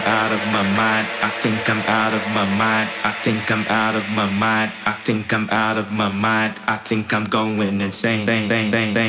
out of my mind. I think I'm out of my mind. I think I'm out of my mind. I think I'm out of my mind. I think I'm going insane.